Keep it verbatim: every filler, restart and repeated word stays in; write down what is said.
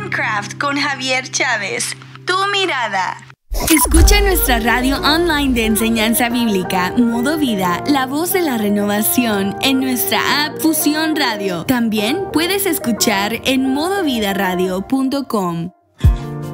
Minecraft con Javier Chávez. Tu mirada. Escucha nuestra radio online de enseñanza bíblica, Modo Vida, la voz de la renovación, en nuestra app Fusión Radio. También puedes escuchar en modo vida radio punto com.